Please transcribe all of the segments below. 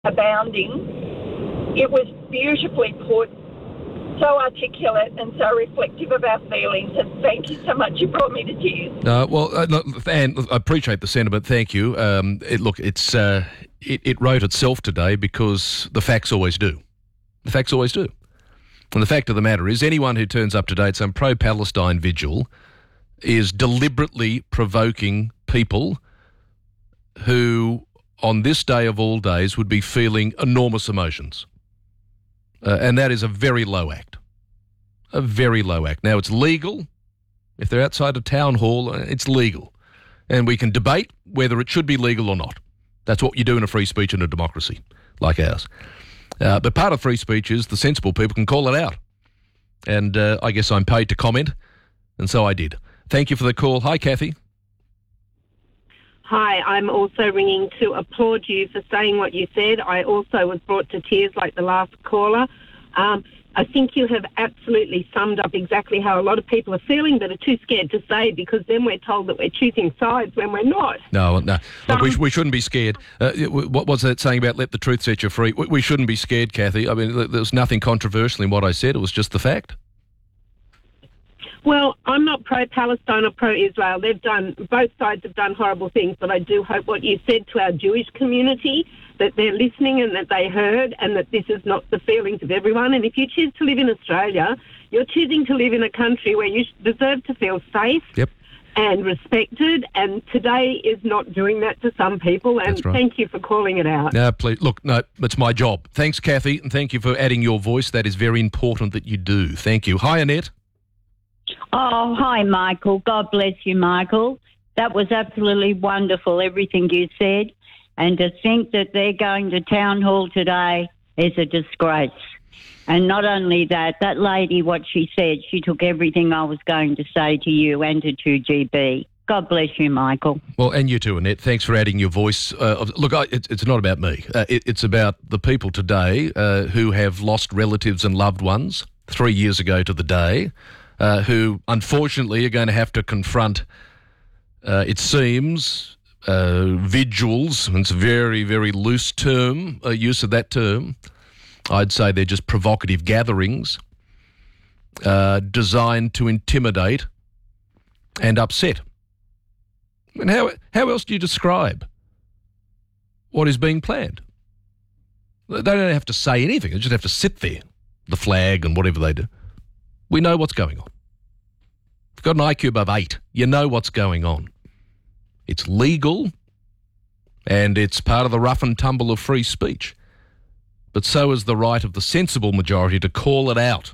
abounding. It was beautifully put, so articulate and so reflective of our feelings, and thank you so much. You brought me to tears. Anne, I appreciate the sentiment. Thank you. It wrote itself today because the facts always do. The facts always do. And the fact of the matter is, anyone who turns up today at some pro-Palestine vigil is deliberately provoking people who, on this day of all days, would be feeling enormous emotions. And that is a very low act. A very low act. Now, it's legal. If they're outside a town hall, it's legal. And we can debate whether it should be legal or not. That's what you do in a free speech and a democracy like ours. But part of free speech is the sensible people can call it out. And I guess I'm paid to comment, and so I did. Thank you for the call. Hi, Kathy. Hi, I'm also ringing to applaud you for saying what you said. I also was brought to tears like the last caller. I think you have absolutely summed up exactly how a lot of people are feeling but are too scared to say, because then we're told that we're choosing sides when we're not. No. Look, we shouldn't be scared. What was that saying about let the truth set you free? We shouldn't be scared, Kathy. I mean, there's nothing controversial in what I said. It was just the fact. Well, I'm not pro-Palestine or pro-Israel. Both sides have done horrible things, but I do hope what you said to our Jewish community, that they're listening and that they heard, and that this is not the feelings of everyone. And if you choose to live in Australia, you're choosing to live in a country where you deserve to feel safe. Yep. And respected, and today is not doing that to some people, and That's right. Thank you for calling it out. No, please. Look, no, it's my job. Thanks, Kathy, and thank you for adding your voice. That is very important that you do. Thank you. Hi, Annette. Oh, hi, Michael. God bless you, Michael. That was absolutely wonderful, everything you said. And to think that they're going to town hall today is a disgrace. And not only that, that lady, what she said, she took everything I was going to say to you and to 2GB. God bless you, Michael. Well, and you too, Annette. Thanks for adding your voice. Look, it's not about me. It's about the people today who have lost relatives and loved ones 3 years ago to the day, who unfortunately are going to have to confront, it seems, vigils. It's a very, very loose term, use of that term. I'd say they're just provocative gatherings designed to intimidate and upset. And how else do you describe what is being planned? They don't have to say anything. They just have to sit there, the flag and whatever they do. We know what's going on. If you've got an IQ above 8, you know what's going on. It's legal and it's part of the rough and tumble of free speech. But so is the right of the sensible majority to call it out.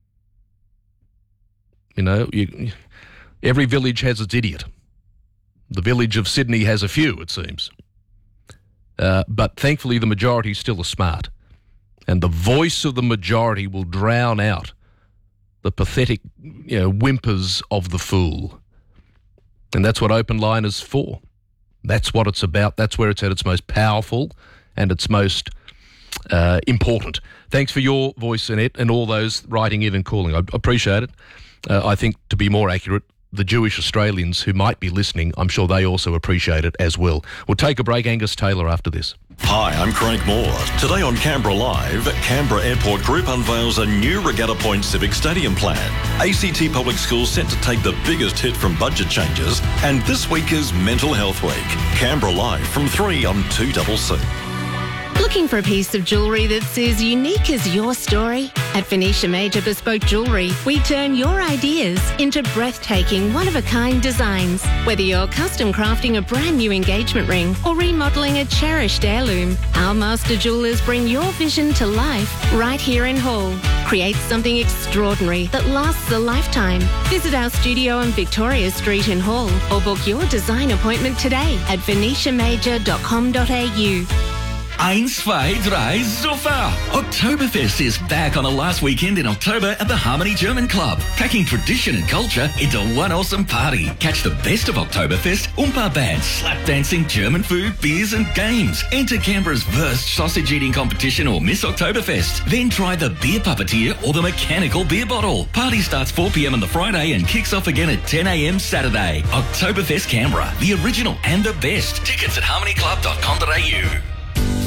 You know, every village has its idiot. The village of Sydney has a few, it seems. But thankfully the majority still are smart. And the voice of the majority will drown out the pathetic, whimpers of the fool. And that's what Open Line is for. That's what it's about. That's where it's at its most powerful and its most important. Thanks for your voice, Annette, and all those writing in and calling. I appreciate it. I think, to be more accurate, the Jewish Australians who might be listening, I'm sure they also appreciate it as well. We'll take a break. Angus Taylor after this. Hi, I'm Craig Moore. Today on Canberra Live, Canberra Airport Group unveils a new Regatta Point Civic Stadium plan. ACT Public Schools set to take the biggest hit from budget changes, and this week is Mental Health Week. Canberra Live from 3 on 2CC. Looking for a piece of jewellery that's as unique as your story? At Phoenicia Major Bespoke Jewellery, we turn your ideas into breathtaking, one-of-a-kind designs. Whether you're custom crafting a brand new engagement ring or remodelling a cherished heirloom, our master jewellers bring your vision to life right here in Hull. Create something extraordinary that lasts a lifetime. Visit our studio on Victoria Street in Hull or book your design appointment today at phoeniciamajor.com.au. 1, 2, 3, super! Oktoberfest is back on the last weekend in October at the Harmony German Club, packing tradition and culture into one awesome party. Catch the best of Oktoberfest, Oompa bands, slap dancing, German food, beers and games. Enter Canberra's Wurst sausage eating competition or Miss Oktoberfest. Then try the beer puppeteer or the mechanical beer bottle. Party starts 4 p.m. on the Friday and kicks off again at 10 a.m. Saturday. Oktoberfest Canberra, the original and the best. Tickets at harmonyclub.com.au.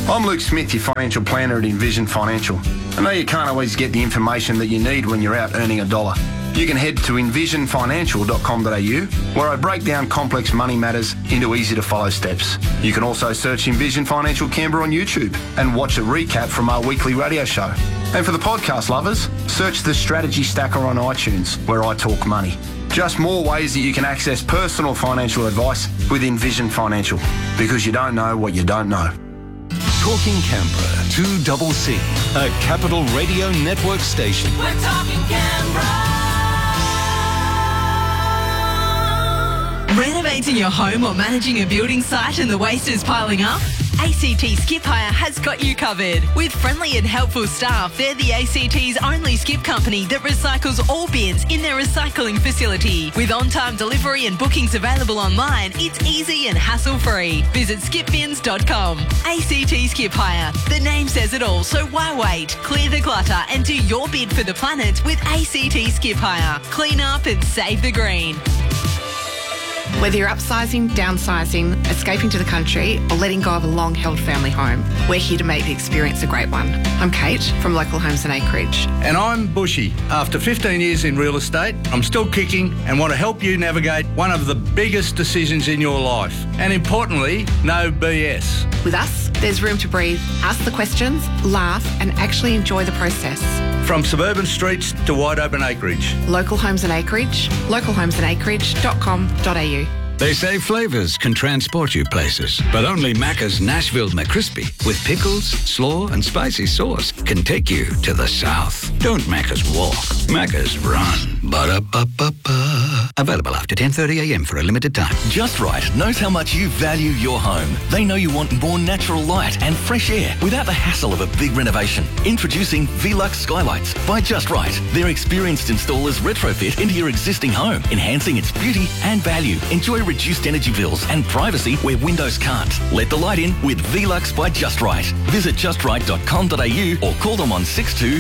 I'm Luke Smith, your financial planner at Envision Financial. I know you can't always get the information that you need when you're out earning a dollar. You can head to envisionfinancial.com.au, where I break down complex money matters into easy-to-follow steps. You can also search Envision Financial Canberra on YouTube and watch a recap from our weekly radio show. And for the podcast lovers, search the Strategy Stacker on iTunes, where I talk money. Just more ways that you can access personal financial advice with Envision Financial, because you don't know what you don't know. Talking Canberra, 2CC, a Capital Radio Network station. We're talking Canberra. Renovating your home or managing a building site and the waste is piling up? ACT Skip Hire has got you covered. With friendly and helpful staff, they're the ACT's only skip company that recycles all bins in their recycling facility. With on-time delivery and bookings available online, it's easy and hassle-free. Visit skipbins.com. ACT Skip Hire. The name says it all, so why wait? Clear the clutter and do your bid for the planet with ACT Skip Hire. Clean up and save the green. Whether you're upsizing, downsizing, escaping to the country, or letting go of a long-held family home, we're here to make the experience a great one. I'm Kate from Local Homes and Acreage. And I'm Bushy. After 15 years in real estate, I'm still kicking and want to help you navigate one of the biggest decisions in your life. And importantly, no BS. With us, there's room to breathe, ask the questions, laugh, and actually enjoy the process. From suburban streets to wide open acreage. Local Homes and Acreage, localhomesandacreage.com.au. They say flavours can transport you places, but only Macca's Nashville McCrispy with pickles, slaw and spicy sauce can take you to the south. Don't Macca's walk, Macca's run. Ba-da-ba-ba-ba. Available after 10:30am for a limited time. Just Right knows how much you value your home. They know you want more natural light and fresh air without the hassle of a big renovation. Introducing Velux Skylights by Just Right. Their experienced installers retrofit into your existing home, enhancing its beauty and value. Enjoy reduced energy bills and privacy where windows can't. Let the light in with Velux by Just Right. Visit justright.com.au or call them on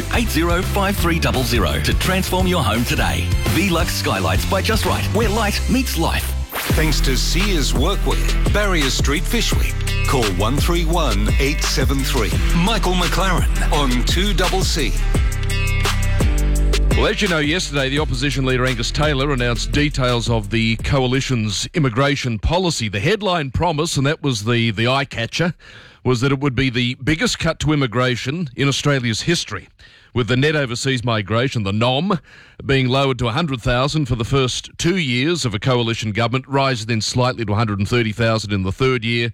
62805300 to transform your home today. Velux Skylights by Just Right, where light meets life. Thanks to Sears Workwear, Barrier Street Fish Week. Call 131 873. Michael McLaren on 2CC. Well, as you know, yesterday the opposition leader Angus Taylor announced details of the coalition's immigration policy. The headline promise, and that was the eye-catcher, was that it would be the biggest cut to immigration in Australia's history, with the net overseas migration, the NOM, being lowered to 100,000 for the first 2 years of a coalition government, rising then slightly to 130,000 in the third year,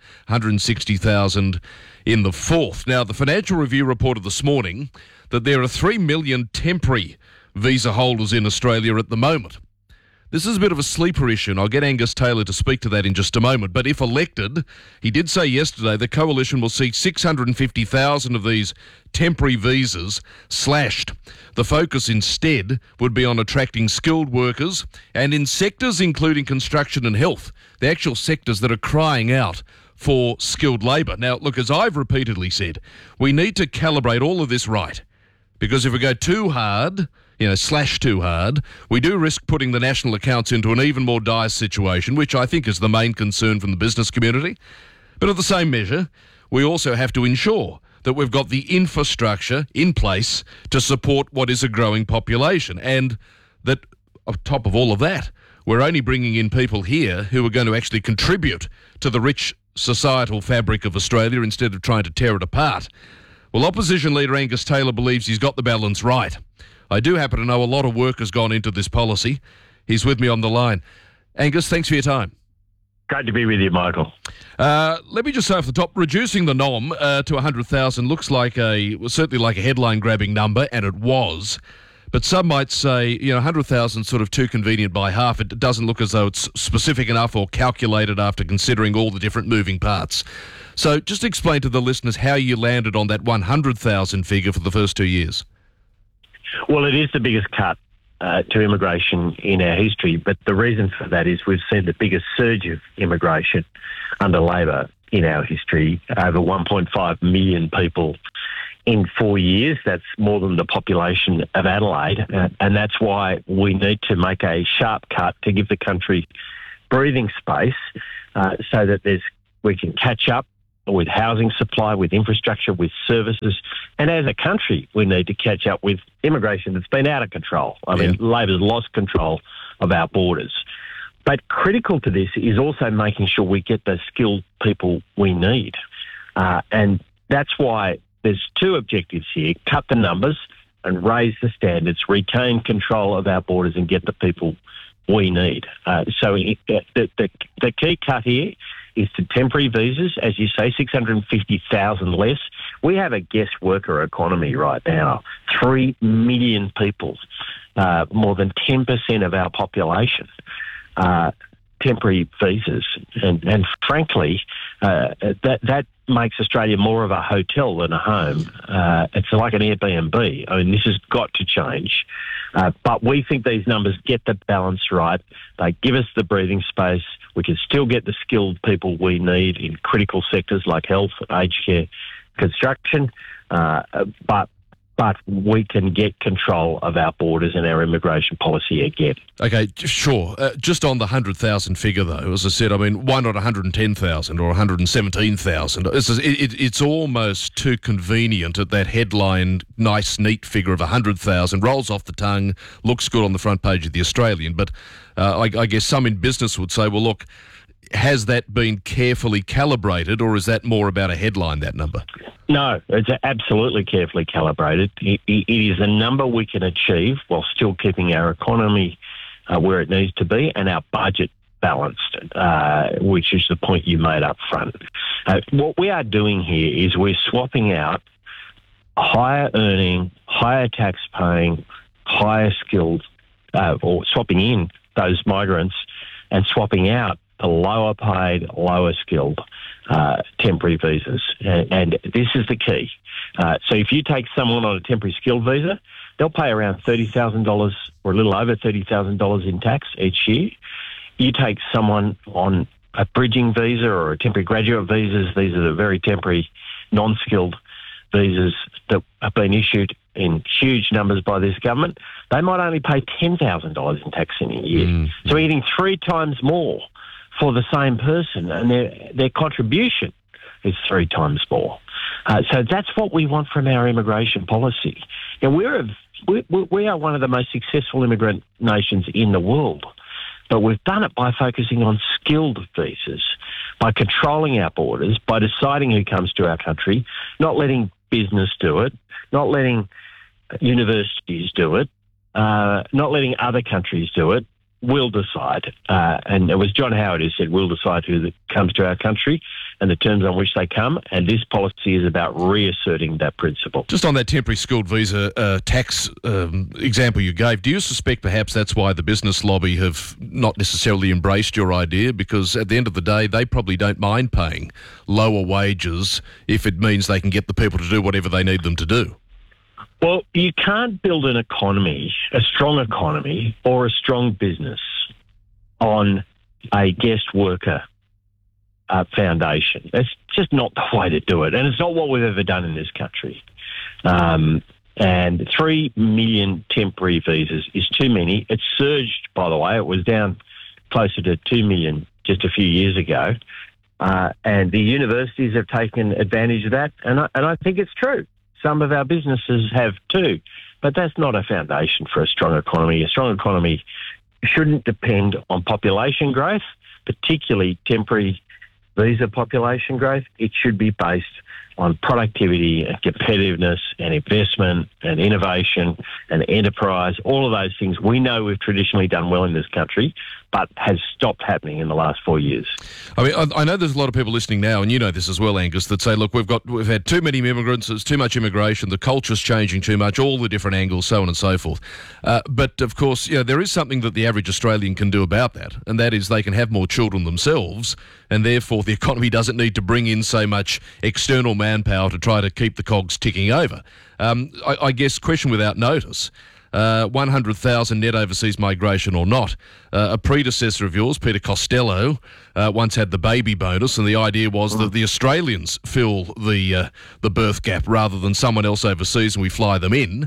160,000 in the fourth. Now, the Financial Review reported this morning that there are 3 million temporary visa holders in Australia at the moment. This is a bit of a sleeper issue, and I'll get Angus Taylor to speak to that in just a moment. But if elected, he did say yesterday the coalition will see 650,000 of these temporary visas slashed. The focus instead would be on attracting skilled workers and in sectors including construction and health, the actual sectors that are crying out for skilled labour. Now, look, as I've repeatedly said, we need to calibrate all of this right, because if we go too hard, slash too hard, we do risk putting the national accounts into an even more dire situation, which I think is the main concern from the business community. But at the same measure, we also have to ensure that we've got the infrastructure in place to support what is a growing population, and that on top of all of that, we're only bringing in people here who are going to actually contribute to the rich societal fabric of Australia instead of trying to tear it apart. Well, opposition leader Angus Taylor believes he's got the balance right. I do happen to know a lot of work has gone into this policy. He's with me on the line. Angus, thanks for your time. Great to be with you, Michael. Let me just say off the top, reducing the NOM to 100,000 looks certainly like a headline-grabbing number, and it was. But some might say, 100,000 sort of too convenient by half. It doesn't look as though it's specific enough or calculated after considering all the different moving parts. So just explain to the listeners how you landed on that 100,000 figure for the first 2 years. Well, it is the biggest cut to immigration in our history, but the reason for that is we've seen the biggest surge of immigration under Labor in our history, over 1.5 million people in 4 years. That's more than the population of Adelaide, and that's why we need to make a sharp cut to give the country breathing space so that we can catch up with housing supply, with infrastructure, with services. And as a country, we need to catch up with immigration that's been out of control. I mean, Labor's lost control of our borders. But critical to this is also making sure we get the skilled people we need. And that's why there's two objectives here: cut the numbers and raise the standards, retain control of our borders and get the people we need. So the key cut here is to temporary visas, as you say, 650,000 less. We have a guest worker economy right now, 3 million people, more than 10% of our population, temporary visas. And frankly, that makes Australia more of a hotel than a home. It's like an Airbnb. I mean, this has got to change. But we think these numbers get the balance right. They give us the breathing space. We can still get the skilled people we need in critical sectors like health, aged care, construction, but we can get control of our borders and our immigration policy again. Okay, sure. Just on the 100,000 figure, though, as I said, I mean, why not 110,000 or 117,000? It's almost too convenient at that headline, nice, neat figure of 100,000. Rolls off the tongue, looks good on the front page of The Australian. But I guess some in business would say, well, look, has that been carefully calibrated, or is that more about a headline, that number? No, it's absolutely carefully calibrated. It is a number we can achieve while still keeping our economy where it needs to be and our budget balanced, which is the point you made up front. What we are doing here is we're swapping out higher earning, higher tax paying, higher skilled, or swapping in those migrants and swapping out the lower paid, lower skilled temporary visas. And this is the key. So if you take someone on a temporary skilled visa, they'll pay around $30,000 or a little over $30,000 in tax each year. You take someone on a bridging visa or a temporary graduate visas, these are the very temporary non-skilled visas that have been issued in huge numbers by this government, they might only pay $10,000 in tax in a year. So we're getting 3 times more for the same person, and their contribution is 3 times more. So that's what we want from our immigration policy. And we are one of the most successful immigrant nations in the world, but we've done it by focusing on skilled visas, by controlling our borders, by deciding who comes to our country, not letting business do it, not letting universities do it, not letting other countries do it. We'll decide. And it was John Howard who said, we'll decide who comes to our country and the terms on which they come. And this policy is about reasserting that principle. Just on that temporary skilled visa tax example you gave, do you suspect perhaps that's why the business lobby have not necessarily embraced your idea? Because at the end of the day, they probably don't mind paying lower wages if it means they can get the people to do whatever they need them to do. Well, you can't build an economy, a strong economy or a strong business on a guest worker foundation. That's just not the way to do it. And it's not what we've ever done in this country. And 3 million temporary visas is too many. It surged, by the way. It was down closer to 2 million just a few years ago. And the universities have taken advantage of that. And I think it's true. Some of our businesses have too, but that's not a foundation for a strong economy. A strong economy shouldn't depend on population growth, particularly temporary visa population growth. It should be based on productivity and competitiveness and investment and innovation and enterprise, all of those things we know we've traditionally done well in this country, but has stopped happening in the last 4 years. I mean, I know there's a lot of people listening now, and you know this as well, Angus, that say, look, we've had too many immigrants, there's too much immigration, the culture's changing too much, all the different angles, so on and so forth. But of course, you know, there is something that the average Australian can do about that, and that is they can have more children themselves, and therefore the economy doesn't need to bring in so much external manpower to try to keep the cogs ticking over. I guess, question without notice, 100,000 net overseas migration or not. A predecessor of yours, Peter Costello, once had the baby bonus, and the idea was that the Australians fill the birth gap rather than someone else overseas and we fly them in.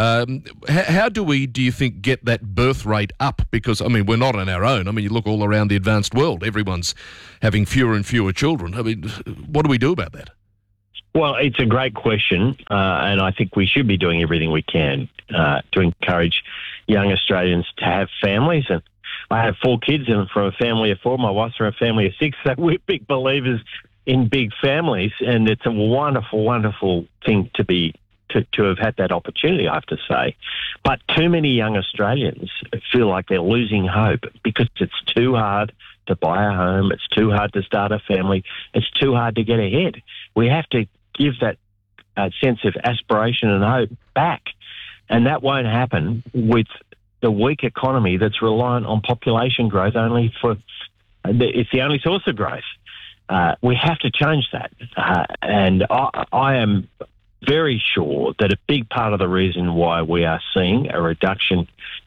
How do you think, get that birth rate up? Because, I mean, we're not on our own. I mean, you look all around the advanced world, everyone's having fewer and fewer children. I mean, what do we do about that? Well, it's a great question, and I think we should be doing everything we can to encourage young Australians to have families. And I have 4 kids, and from a family of 4, my wife's from a family of 6, so we're big believers in big families, and it's a wonderful, wonderful thing to have had that opportunity, I have to say. But too many young Australians feel like they're losing hope because it's too hard to buy a home, it's too hard to start a family, it's too hard to get ahead. We have to give that sense of aspiration and hope back. And that won't happen with the weak economy that's reliant on population growth only it's the only source of growth. We have to change that. And I am very sure that a big part of the reason why we are seeing a reduction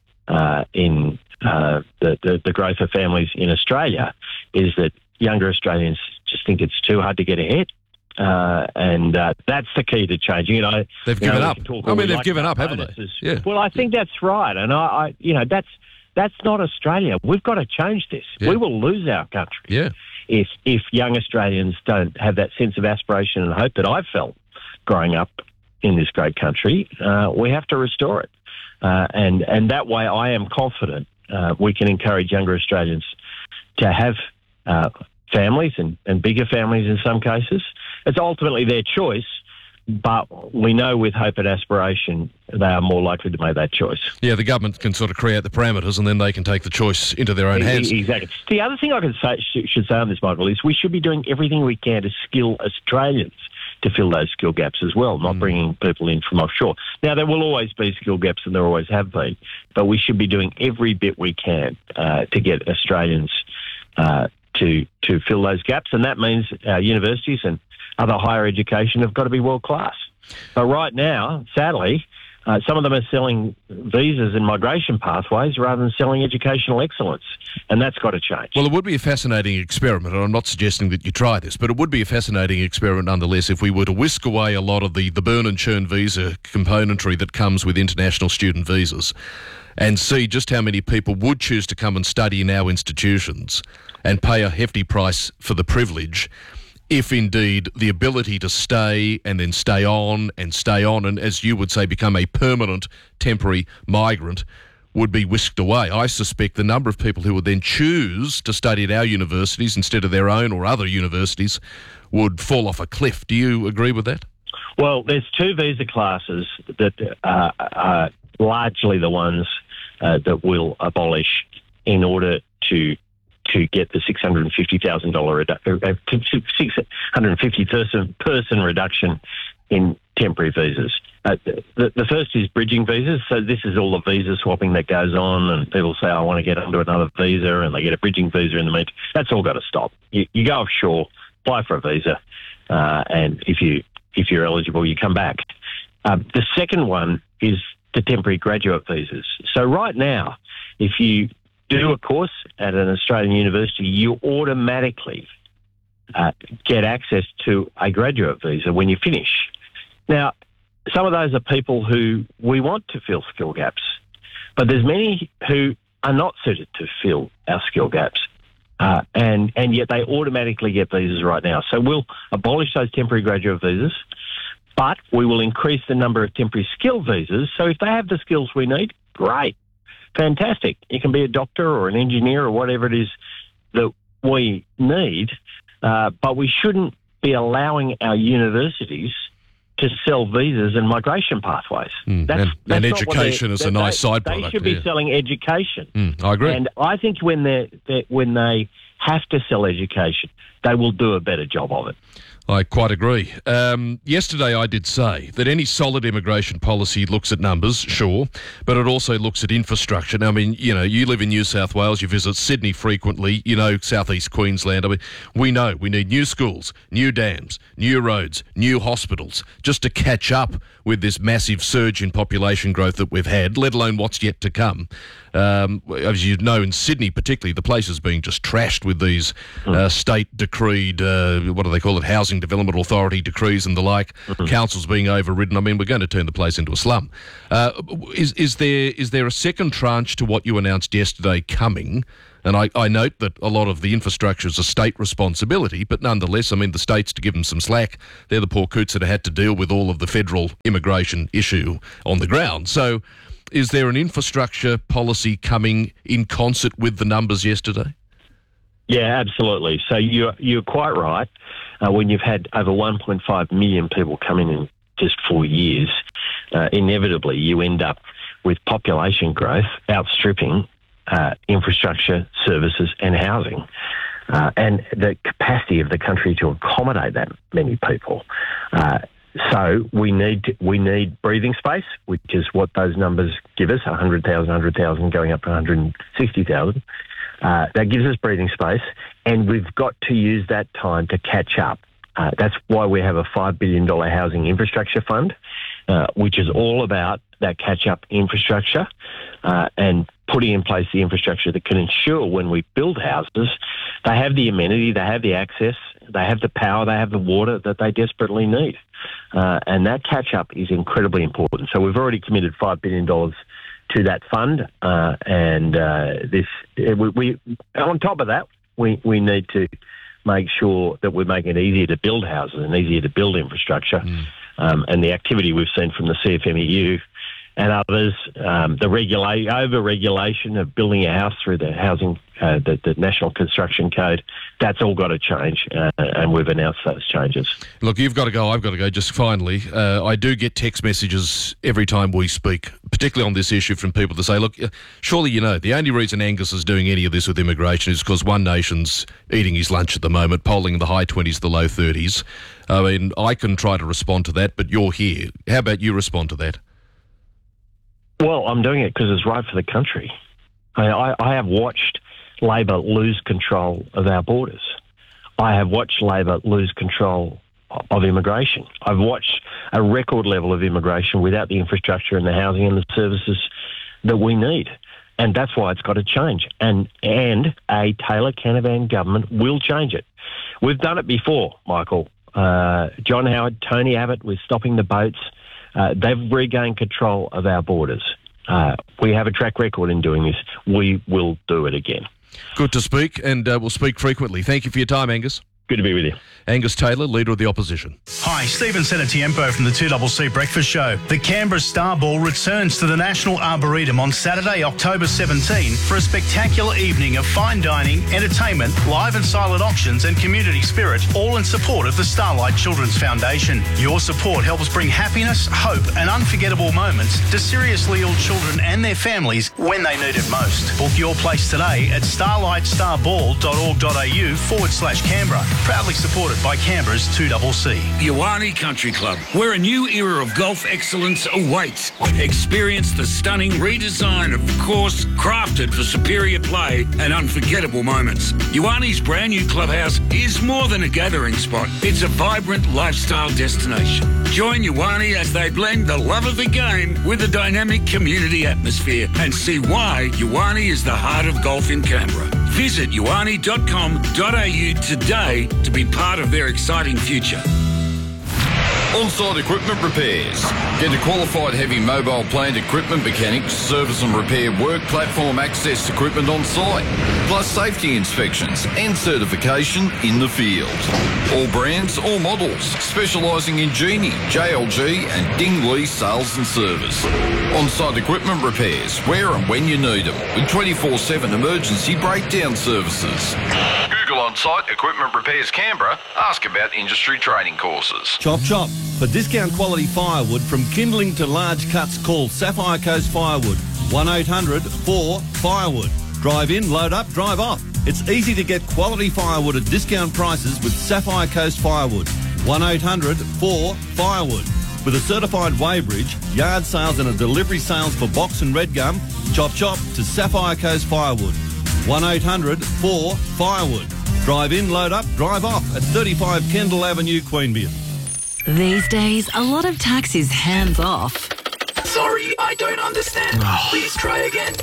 in the growth of families in Australia is that younger Australians just think it's too hard to get ahead. And that's the key to changing it. They've given up. I mean, they've given up, haven't they? Yeah. Well, I think that's right. And that's not Australia. We've got to change this. Yeah. We will lose our country if young Australians don't have that sense of aspiration and hope that I've felt growing up in this great country. We have to restore it. And that way I am confident we can encourage younger Australians to have families and bigger families in some cases. It's ultimately their choice, but we know with hope and aspiration they are more likely to make that choice. Yeah, the government can sort of create the parameters and then they can take the choice into their own hands. Exactly. The other thing I should say on this, Michael, is we should be doing everything we can to skill Australians to fill those skill gaps as well, not bringing people in from offshore. Now, there will always be skill gaps, and there always have been, but we should be doing every bit we can to get Australians to fill those gaps, and that means universities and other higher education have got to be world class. But right now, sadly, some of them are selling visas and migration pathways rather than selling educational excellence, and that's got to change. Well, it would be a fascinating experiment, and I'm not suggesting that you try this, but it would be a fascinating experiment nonetheless if we were to whisk away a lot of the burn and churn visa componentry that comes with international student visas and see just how many people would choose to come and study in our institutions and pay a hefty price for the privilege if indeed the ability to stay and then stay on, and as you would say, become a permanent temporary migrant would be whisked away. I suspect the number of people who would then choose to study at our universities instead of their own or other universities would fall off a cliff. Do you agree with that? Well, there's 2 visa classes that are largely the ones that we'll abolish in order to get the $650,000 650 person reduction in temporary visas. The first is bridging visas. So this is all the visa swapping that goes on, and people say, I want to get onto another visa, and they get a bridging visa in the meantime. That's all got to stop. You go offshore, apply for a visa, and if you're eligible, you come back. The second one is the temporary graduate visas. So right now, if you do a course at an Australian university, you automatically get access to a graduate visa when you finish. Now, some of those are people who we want to fill skill gaps, but there's many who are not suited to fill our skill gaps, and yet they automatically get visas right now. So we'll abolish those temporary graduate visas, but we will increase the number of temporary skill visas. So if they have the skills we need, great. Fantastic. You can be a doctor or an engineer or whatever it is that we need, but we shouldn't be allowing our universities to sell visas and migration pathways. And education is a nice side product. They should be selling education. I agree. And I think when they have to sell education, they will do a better job of it. I quite agree. Yesterday I did say that any solid immigration policy looks at numbers, sure, but it also looks at infrastructure. Now, I mean, you know, you live in New South Wales, you visit Sydney frequently, you know, southeast Queensland. I mean, we know we need new schools, new dams, new roads, new hospitals, just to catch up with this massive surge in population growth that we've had, let alone what's yet to come. As you know, in Sydney particularly, the place is being just trashed with these state-decreed, what do they call it, Housing Development Authority decrees and the like, councils being overridden. I mean, we're going to turn the place into a slum. Is there a second tranche to what you announced yesterday coming? And I note that a lot of the infrastructure is a state responsibility, but nonetheless, I mean, the states, to give them some slack, they're the poor coots that have had to deal with all of the federal immigration issue on the ground. So is there an infrastructure policy coming in concert with the numbers yesterday? Yeah, absolutely. So you're quite right. When you've had over 1.5 million people coming in just 4 years, inevitably you end up with population growth outstripping infrastructure, services and housing. And the capacity of the country to accommodate that many people. So we need breathing space, which is what those numbers give us, 100,000 going up to 160,000. That gives us breathing space, and we've got to use that time to catch up. That's why we have a $5 billion housing infrastructure fund, which is all about that catch-up infrastructure and putting in place the infrastructure that can ensure when we build houses, they have the amenity, they have the access, they have the power, they have the water that they desperately need. And that catch-up is incredibly important. So we've already committed $5 billion to that fund, and on top of that, we need to make sure that we're making it easier to build houses and easier to build infrastructure. And the activity we've seen from the CFMEU and others, the over-regulation of building a house through the housing, the National Construction Code, that's all got to change, and we've announced those changes. Look, you've got to go, I've got to go. Just finally, I do get text messages every time we speak, particularly on this issue, from people to say, look, surely you know, the only reason Angus is doing any of this with immigration is because one nation's eating his lunch at the moment, polling in the high 20s, the low 30s. I mean, I can try to respond to that, but you're here. How about you respond to that? Well, I'm doing it because it's right for the country. I have watched Labor lose control of our borders. I have watched Labor lose control of immigration. I've watched a record level of immigration without the infrastructure and the housing and the services that we need. And that's why it's got to change. And a Taylor Canavan government will change it. We've done it before, Michael. John Howard, Tony Abbott with stopping the boats. They've regained control of our borders. We have a track record in doing this. We will do it again. Good to speak, and we'll speak frequently. Thank you for your time, Angus. Good to be with you. Angus Taylor, Leader of the Opposition. Hi, Stephen Senatiempo from the 2CC Breakfast Show. The Canberra Star Ball returns to the National Arboretum on Saturday, October 17 for a spectacular evening of fine dining, entertainment, live and silent auctions and community spirit, all in support of the Starlight Children's Foundation. Your support helps bring happiness, hope and unforgettable moments to seriously ill children and their families when they need it most. Book your place today at starlightsstarball.org.au/Canberra. Proudly supported by Canberra's 2CC. Ioane Country Club, where a new era of golf excellence awaits. Experience the stunning redesign of the course, crafted for superior play and unforgettable moments. Ioane's brand new clubhouse is more than a gathering spot. It's a vibrant lifestyle destination. Join Ioane as they blend the love of the game with a dynamic community atmosphere and see why Ioane is the heart of golf in Canberra. Visit ioane.com.au today to be part of their exciting future. On-site equipment repairs. Get a qualified heavy mobile plant equipment mechanic to service and repair work platform access equipment on site, plus safety inspections and certification in the field. All brands, all models, specialising in Genie, JLG and Dingley sales and service. On-site equipment repairs, where and when you need them, with 24/7 emergency breakdown services. Google On-site Equipment Repairs Canberra. Ask about industry training courses. Chop chop. For discount quality firewood from kindling to large cuts, call Sapphire Coast Firewood. 1-800-4-FIREWOOD. Drive in, load up, drive off. It's easy to get quality firewood at discount prices with Sapphire Coast Firewood. 1800 4 Firewood. With a certified weighbridge, yard sales and a delivery sales for box and red gum, chop to Sapphire Coast Firewood. 1800 4 Firewood. Drive in, load up, drive off at 35 Kendall Avenue, Queanbeyan. These days, a lot of tax is hands off. Sorry, I don't understand. Please try again.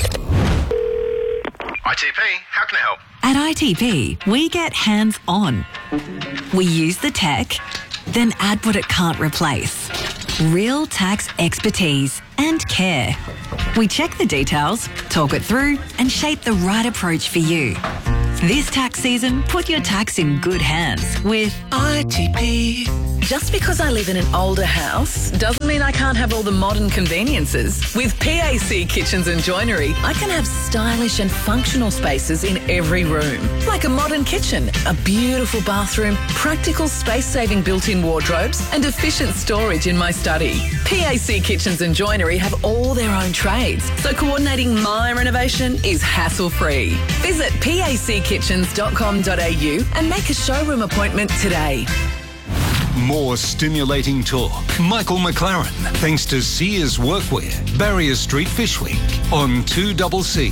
ITP, how can I help? At ITP, we get hands on. We use the tech, then add what it can't replace. Real tax expertise and care. We check the details, talk it through, and shape the right approach for you. This tax season, put your tax in good hands with ITP. Just because I live in an older house doesn't mean I can't have all the modern conveniences. With PAC Kitchens and Joinery, I can have stylish and functional spaces in every room. Like a modern kitchen, a beautiful bathroom, practical space-saving built-in wardrobes, and efficient storage in my study. PAC Kitchens and Joinery have all their own trades, so coordinating my renovation is hassle-free. Visit packitchens.com.au and make a showroom appointment today. More stimulating talk. Michael McLaren, thanks to Sears Workwear, Barrier Street, Fishwick, on 2CC.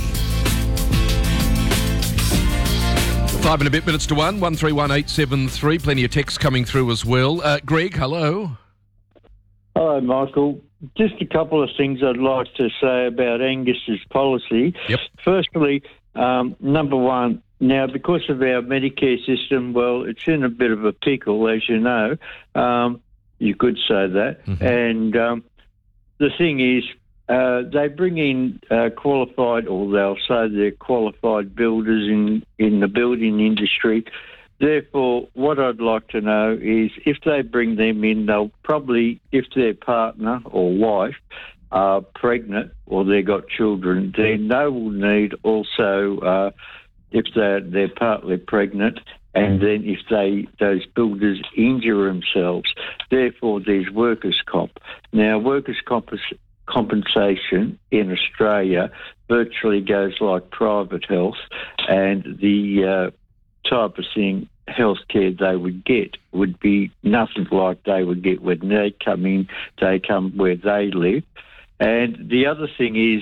5 and a bit minutes to 1, 131873. Plenty of texts coming through as well. Greg, hello. Hello, Michael. Just a couple of things I'd like to say about Angus's policy. Yep. Firstly, number one, now, because of our Medicare system, well, it's in a bit of a pickle, as you know. You could say that. Mm-hmm. And the thing is, they bring in qualified, or they'll say they're qualified builders in the building industry. Therefore, what I'd like to know is if they bring them in, they'll probably, if their partner or wife are pregnant or they've got children, then they will need also... if they're partly pregnant, and then if those builders injure themselves. Therefore, there's workers' comp. Now, workers' compensation in Australia virtually goes like private health, and the type of thing, healthcare they would get would be nothing like they would get when they come in, they come where they live. And the other thing is,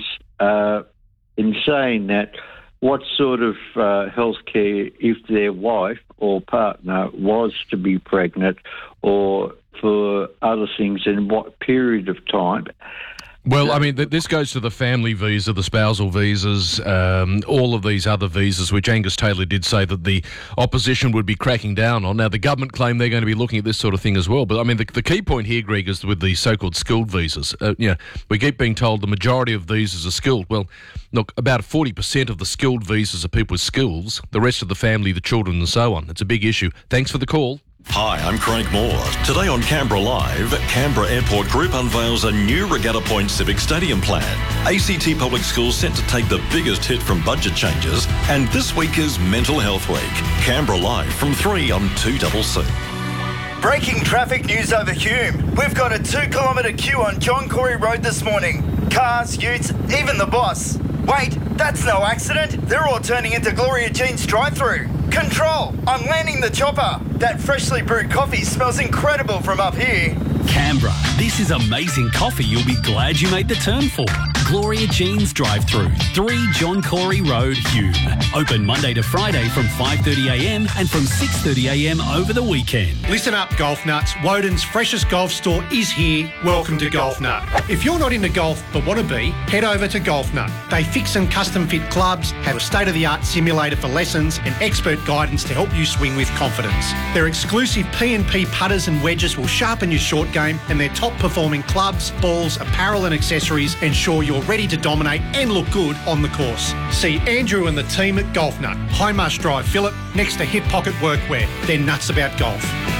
in saying that, what sort of health care if their wife or partner was to be pregnant, or for other things, in what period of time? Well, I mean, this goes to the family visa, the spousal visas, all of these other visas, which Angus Taylor did say that the opposition would be cracking down on. Now, the government claim they're going to be looking at this sort of thing as well. But, I mean, the key point here, Greg, is with the so-called skilled visas. We keep being told the majority of visas are skilled. Well, look, about 40% of the skilled visas are people with skills. The rest of the family, the children and so on. It's a big issue. Thanks for the call. Hi, I'm Craig Moore. Today on Canberra Live, Canberra Airport Group unveils a new Regatta Point Civic Stadium plan. ACT Public Schools set to take the biggest hit from budget changes, and this week is Mental Health Week. Canberra Live from 3 on 2CC. Breaking traffic news over Hume. We've got a 2-kilometre queue on John Corey Road this morning. Cars, utes, even the boss. Wait, that's no accident. They're all turning into Gloria Jean's drive-through. Control, I'm landing the chopper. That freshly brewed coffee smells incredible from up here. Canberra, this is amazing coffee you'll be glad you made the turn for. Gloria Jean's drive-through, 3 John Corey Road, Hume. Open Monday to Friday from 5:30am and from 6:30am over the weekend. Listen up, golf nuts. Woden's freshest golf store is here. Welcome to Golf Nut. If you're not into golf but want to be, head over to Golf Nut. They fix and custom fit clubs, have a state-of-the-art simulator for lessons, and expert guidance to help you swing with confidence. Their exclusive P&P putters and wedges will sharpen your short game, and their top-performing clubs, balls, apparel and accessories ensure you're ready to dominate and look good on the course. See Andrew and the team at Golf Nut, High Marsh Drive, Phillip, next to Hip Pocket Workwear. They're nuts about golf.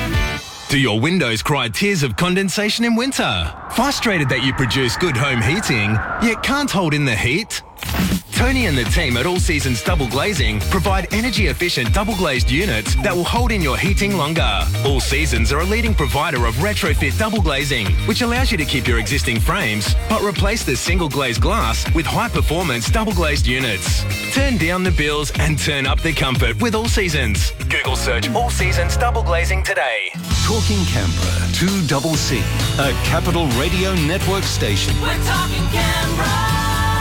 Do your windows cry tears of condensation in winter? Frustrated that you produce good home heating, yet can't hold in the heat? Tony and the team at All Seasons Double Glazing provide energy-efficient double-glazed units that will hold in your heating longer. All Seasons are a leading provider of retrofit double glazing, which allows you to keep your existing frames, but replace the single-glazed glass with high-performance double-glazed units. Turn down the bills and turn up the comfort with All Seasons. Google search All Seasons Double Glazing today. Talking Canberra, 2CC, a Capital Radio Network station. We're talking Canberra.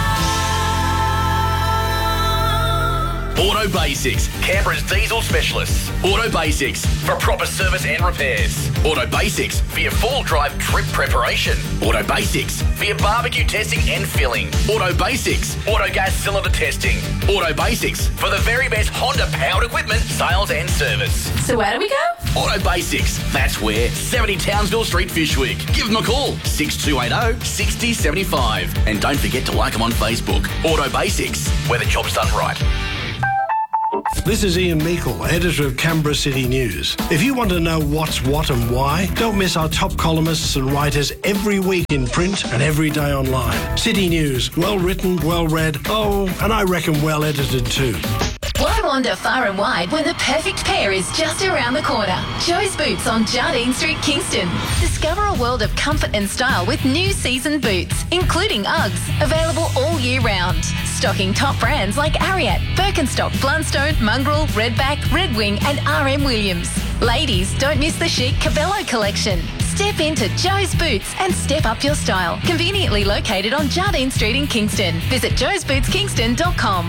Auto Basics, Canberra's diesel specialists. Auto Basics, for proper service and repairs. Auto Basics, for your fall drive trip preparation. Auto Basics, for your barbecue testing and filling. Auto Basics, auto gas cylinder testing. Auto Basics, for the very best Honda powered equipment, sales and service. So where do we go? Auto Basics, that's where. 70 Townsville Street, Fyshwick. Give them a call, 6280 6075. And don't forget to like them on Facebook. Auto Basics, where the job's done right. This is Ian Meikle, editor of Canberra City News. If you want to know what's what and why, don't miss our top columnists and writers every week in print and every day online. City News, well written, well read, and I reckon well edited too. Why wander far and wide when the perfect pair is just around the corner? Joe's Boots on Jardine Street, Kingston. Discover a world of comfort and style with new season boots, including Uggs, available all year round. Stocking top brands like Ariat, Birkenstock, Blundstone, Mongrel, Redback, Red Wing and RM Williams. Ladies, don't miss the chic Cabello collection. Step into Joe's Boots and step up your style. Conveniently located on Jardine Street in Kingston. Visit joesbootskingston.com.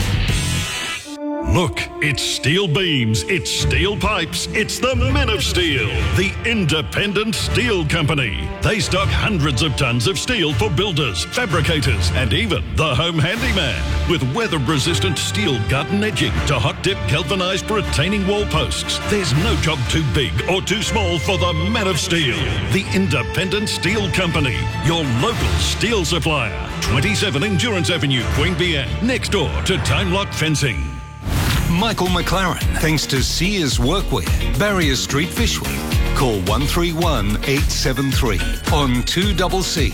Look, it's steel beams, it's steel pipes, it's the Men of Steel, the independent steel company. They stock hundreds of tons of steel for builders, fabricators, and even the home handyman. With weather-resistant steel gut and edging to hot-dip galvanised retaining wall posts, there's no job too big or too small for the Men of Steel, the independent steel company. Your local steel supplier. 27 Endurance Avenue, Queanbeyan, next door to Time Lock Fencing. Michael McLaren, thanks to Sears Workwear, Barrier Street, Fyshwick. Call 131 873 on 2CC.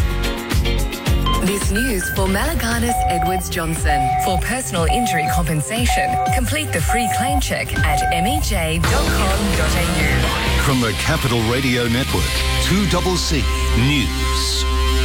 This news for Malaganas Edwards Johnson. For personal injury compensation, complete the free claim check at mej.com.au. From the Capital Radio Network, 2CC News.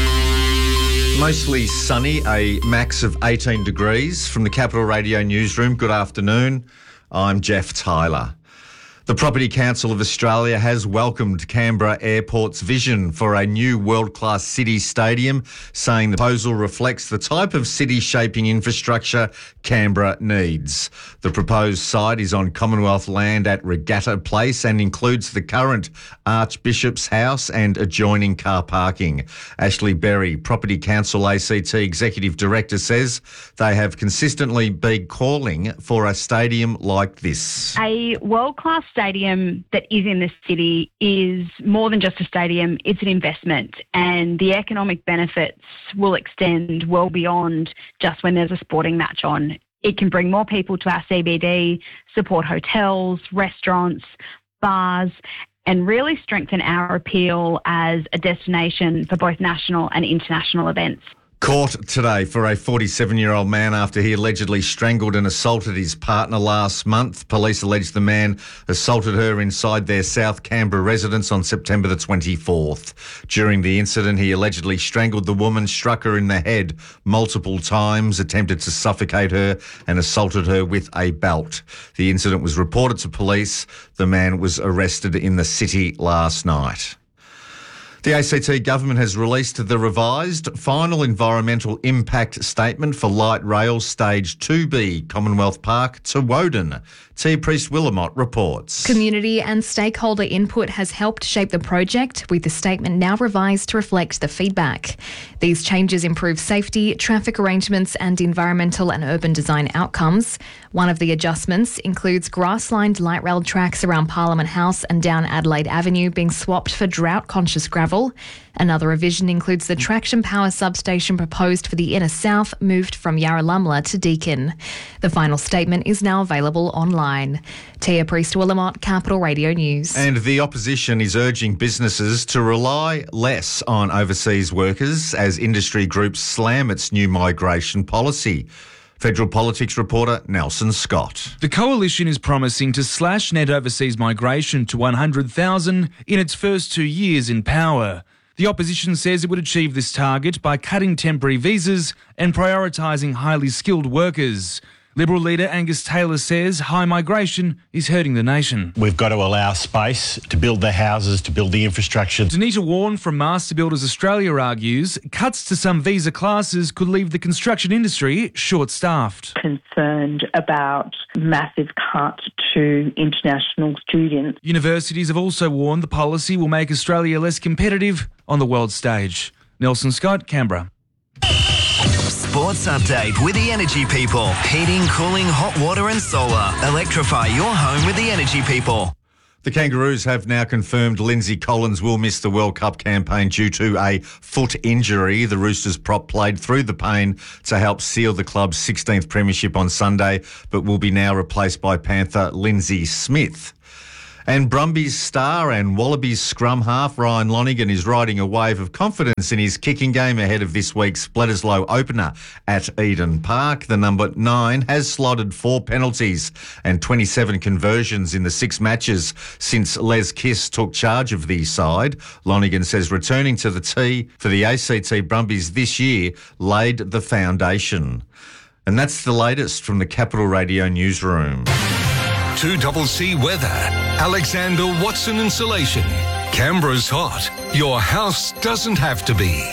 Mostly sunny, a max of 18 degrees. From the Capital Radio newsroom, good afternoon. I'm Jeff Tyler. The Property Council of Australia has welcomed Canberra Airport's vision for a new world-class city stadium, saying the proposal reflects the type of city-shaping infrastructure Canberra needs. The proposed site is on Commonwealth land at Regatta Place and includes the current Archbishop's House and adjoining car parking. Ashley Berry, Property Council ACT Executive Director, says they have consistently been calling for a stadium like this. A world-class stadium that is in the city is more than just a stadium, it's an investment, and the economic benefits will extend well beyond just when there's a sporting match on. It can bring more people to our CBD, support hotels, restaurants, bars, and really strengthen our appeal as a destination for both national and international events. Court today for a 47-year-old man after he allegedly strangled and assaulted his partner last month. Police allege the man assaulted her inside their South Canberra residence on September the 24th. During the incident, he allegedly strangled the woman, struck her in the head multiple times, attempted to suffocate her and assaulted her with a belt. The incident was reported to police. The man was arrested in the city last night. The ACT government has released the revised final environmental impact statement for light rail stage 2B Commonwealth Park to Woden. Tia Priest-Willamott reports. Community and stakeholder input has helped shape the project, with the statement now revised to reflect the feedback. These changes improve safety, traffic arrangements and environmental and urban design outcomes. One of the adjustments includes grass-lined light rail tracks around Parliament House and down Adelaide Avenue being swapped for drought-conscious gravel level. Another revision includes the traction power substation proposed for the inner south moved from Yarralumla to Deakin. The final statement is now available online. Tia Priest-Willamot, Capital Radio News. And the opposition is urging businesses to rely less on overseas workers as industry groups slam its new migration policy. Federal Politics reporter Nelson Scott. The coalition is promising to slash net overseas migration to 100,000 in its first 2 years in power. The opposition says it would achieve this target by cutting temporary visas and prioritising highly skilled workers. Liberal leader Angus Taylor says high migration is hurting the nation. We've got to allow space to build the houses, to build the infrastructure. Danita Warren from Master Builders Australia argues cuts to some visa classes could leave the construction industry short-staffed. Concerned about massive cut to international students. Universities have also warned the policy will make Australia less competitive on the world stage. Nelson Scott, Canberra. Sports update with the Energy People. Heating, cooling, hot water and solar. Electrify your home with the Energy People. The Kangaroos have now confirmed Lindsay Collins will miss the World Cup campaign due to a foot injury. The Roosters prop played through the pain to help seal the club's 16th premiership on Sunday, but will be now replaced by Panther Lindsay Smith. And Brumbies star and Wallabies scrum half Ryan Lonergan is riding a wave of confidence in his kicking game ahead of this week's Bledisloe opener at Eden Park. The number 9 has slotted 4 penalties and 27 conversions in the 6 matches since Les Kiss took charge of the side. Lonergan says returning to the tee for the ACT Brumbies this year laid the foundation. And that's the latest from the Capital Radio newsroom. 2CC weather. Alexander Watson Insulation. Canberra's hot. Your house doesn't have to be.